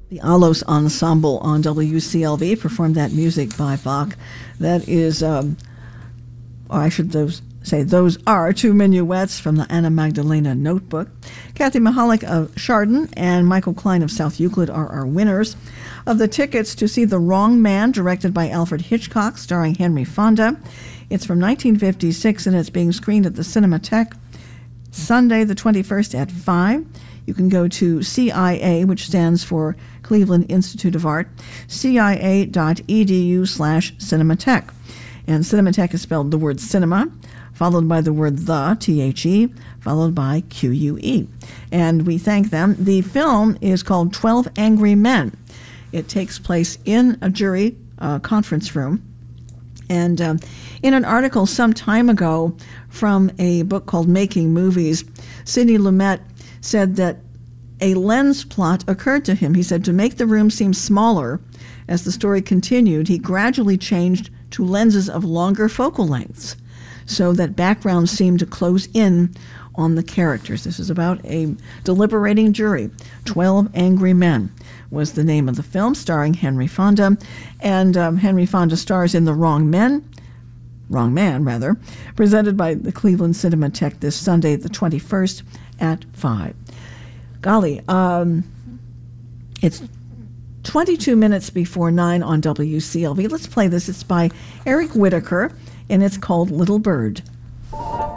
The Alos Ensemble on WCLV performed that music by Bach. That is, or I should say, those are two minuets from the Anna Magdalena Notebook. Kathy Mahalik of Chardon and Michael Klein of South Euclid are our winners of the tickets to see The Wrong Man, directed by Alfred Hitchcock, starring Henry Fonda. It's from 1956, and it's being screened at the Cinematheque Sunday the 21st at 5. You can go to CIA, which stands for Cleveland Institute of Art, cia.edu/Cinematheque. And Cinematheque is spelled the word cinema, followed by the word the, T-H-E, followed by Q-U-E. And we thank them. The film is called 12 Angry Men. It takes place in a jury conference room. And in an article some time ago from a book called Making Movies, Sidney Lumet said that a lens plot occurred to him. He said to make the room seem smaller as the story continued, he gradually changed to lenses of longer focal lengths so that backgrounds seemed to close in on the characters. This is about a deliberating jury. 12 Angry Men was the name of the film, starring Henry Fonda. And Henry Fonda stars in The Wrong Man, presented by the Cleveland Cinematheque this Sunday, the 21st at 5. Golly, it's 22 minutes before 9 on WCLV. Let's play this. It's by Eric Whitacre, and it's called Little Bird.